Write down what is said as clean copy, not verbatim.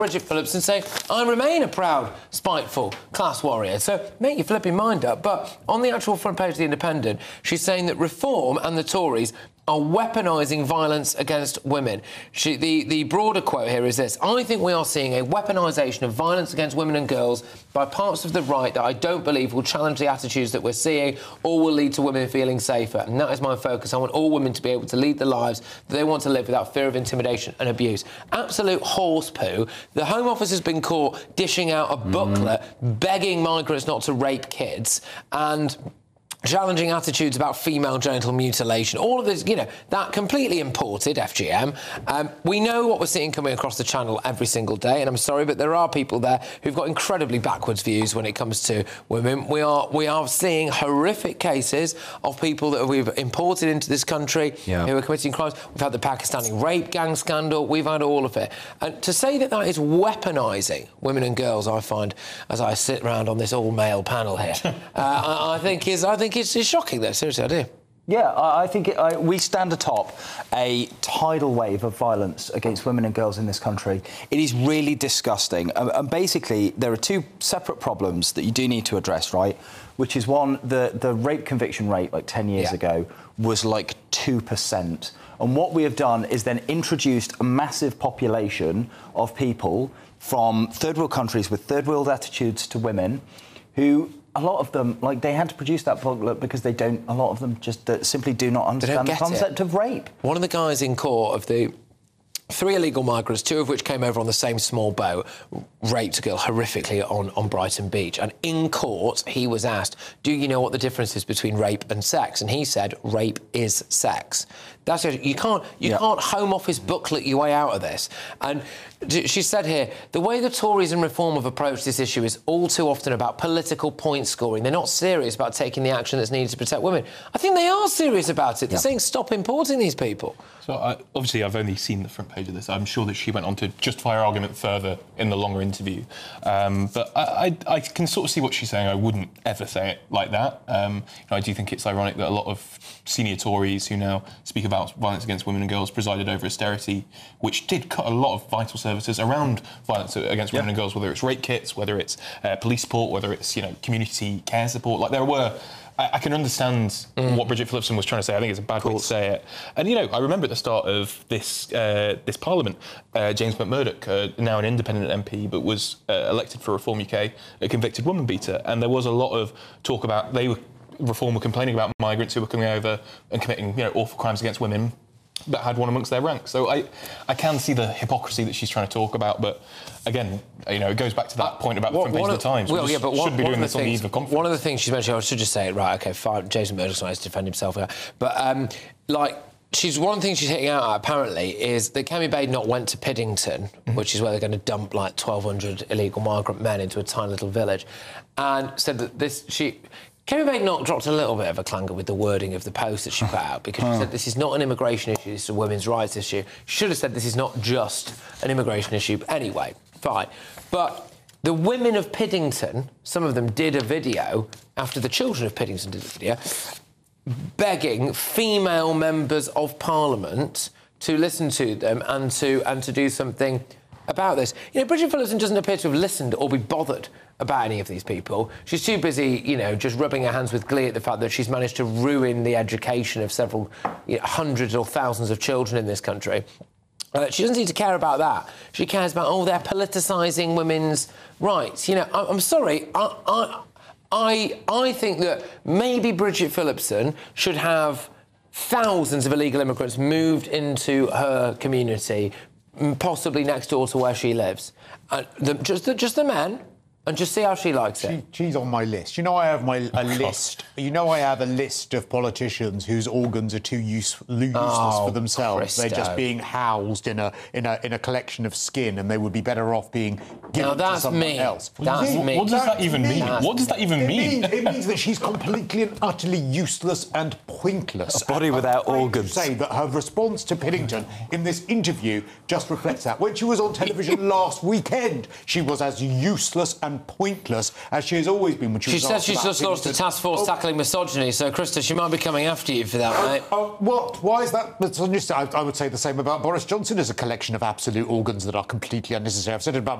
Bridget Phillips and say, I remain a proud, spiteful class warrior. So make your flipping mind up. But on the actual front page of The Independent, she's saying that Reform and the Tories are weaponising violence against women. The broader quote here is this: I think we are seeing a weaponisation of violence against women and girls by parts of the right that I don't believe will challenge the attitudes that we're seeing or will lead to women feeling safer. And that is my focus. I want all women to be able to lead the lives that they want to live without fear of intimidation and abuse. Absolute horse poo. The Home Office has been caught dishing out a booklet begging migrants not to rape kids and challenging attitudes about female genital mutilation. All of this, you know, that completely imported FGM. We know what we're seeing coming across the channel every single day, and I'm sorry, but there are people there who've got incredibly backwards views when it comes to women. We are seeing horrific cases of people that we've imported into this country who are committing crimes. We've had the Pakistani rape gang scandal. We've had all of it. And to say that that is weaponising women and girls, I find, as I sit around on this all-male panel here, I think it's shocking, though. Seriously, I do. Yeah, I think we stand atop a tidal wave of violence against women and girls in this country. It is really disgusting. And basically, there are two separate problems that you do need to address, right? Which is, one, the rape conviction rate, like 10 years ago, was like 2%. And what we have done is then introduced a massive population of people from third world countries with third world attitudes to women who... A lot of them, like, they had to produce that booklet because they don't... A lot of them just simply do not understand the concept of rape. One of the guys in court of the 3 illegal migrants, 2 of which came over on the same small boat, raped a girl horrifically on Brighton Beach. And in court, he was asked, do you know what the difference is between rape and sex? And he said, rape is sex. That's it. You can't Home Office booklet your way out of this. And she said here, the way the Tories and Reform have approached this issue is all too often about political point scoring. They're not serious about taking the action that's needed to protect women. I think they are serious about it. They're saying stop importing these people. So, obviously, I've only seen the front page of this. I'm sure that she went on to justify her argument further in the longer interview. But I can sort of see what she's saying. I wouldn't ever say it like that. I do think it's ironic that a lot of senior Tories who now speak about violence against women and girls presided over austerity, which did cut a lot of vital services around violence against women and girls, whether it's rape kits, whether it's police support, whether it's, community care support. Like, there were... I can understand what Bridget Phillipson was trying to say. I think it's a bad way to say it. And, I remember at the start of this Parliament, James McMurdoch, now an independent MP, but was elected for Reform UK, a convicted woman beater. And there was a lot of talk about... Reform were complaining about migrants who were coming over and committing, awful crimes against women that had one amongst their ranks. So I can see the hypocrisy that she's trying to talk about, but again, it goes back to that point about the front page of the Times. Well, yeah, but shouldn't be doing this on the eve of conference. One of the things she's mentioned, I should just say it right. Okay, fine. Jason Murdoch's nice to defend himself here, but one of the things she's hitting out at, apparently, is that Kemi Badenoch went to Piddington, which is where they're going to dump, 1,200 illegal migrant men into a tiny little village, and said that Kemi Badenoch dropped a little bit of a clanger with the wording of the post that she put out, because she said this is not an immigration issue, this is a women's rights issue. She should have said this is not just an immigration issue. But anyway, fine. But the women of Piddington, some of them did a video, after the children of Piddington did a video, begging female members of Parliament to listen to them and to do something about this. Bridget Phillipson doesn't appear to have listened or be bothered about any of these people. She's too busy, just rubbing her hands with glee at the fact that she's managed to ruin the education of several hundreds or thousands of children in this country. She doesn't seem to care about that. She cares about, they're politicising women's rights. I'm sorry, I think that maybe Bridget Phillipson should have thousands of illegal immigrants moved into her community, possibly next door to where she lives. Just the men, and just see how she likes it. She's on my list. I have a list. I have a list of politicians whose organs are too useless for themselves. Christo. They're just being housed in a collection of skin, and they would be better off being given to someone else. That's me. What does that even mean? What does that even mean? It means that she's completely and utterly useless and pointless. A body without organs. Say that her response to Piddington in this interview just reflects that. When she was on television last weekend, she was as useless and and pointless, as she has always been when she was said asked she's about just launched a task force tackling misogyny, so, Krista, she might be coming after you for that, mate. What? Why is that misogynistic? I would say the same about Boris Johnson as a collection of absolute organs that are completely unnecessary. I've said it about